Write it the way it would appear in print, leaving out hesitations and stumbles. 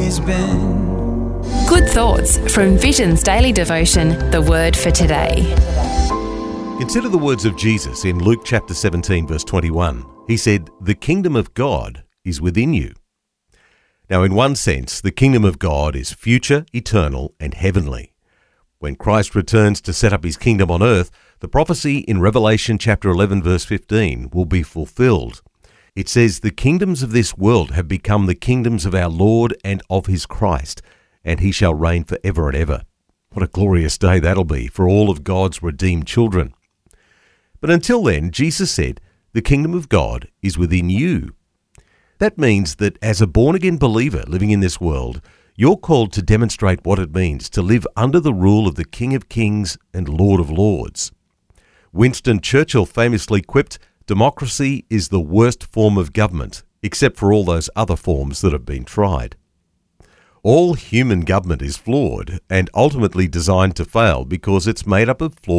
always been. Good thoughts from Vision's daily devotion, The Word for Today. Consider the words of Jesus in Luke chapter 17, verse 21. He said, "The kingdom of God is within you." Now, in one sense, the kingdom of God is future, eternal, and heavenly. When Christ returns to set up his kingdom on earth, the prophecy in Revelation chapter 11, verse 15 will be fulfilled. It says, "The kingdoms of this world have become the kingdoms of our Lord and of his Christ, and he shall reign forever and ever." What a glorious day that'll be for all of God's redeemed children. But until then, Jesus said, the kingdom of God is within you. That means that as a born-again believer living in this world, you're called to demonstrate what it means to live under the rule of the King of Kings and Lord of Lords. Winston Churchill famously quipped, "Democracy is the worst form of government, except for all those other forms that have been tried." All human government is flawed and ultimately designed to fail because it's made up of flawed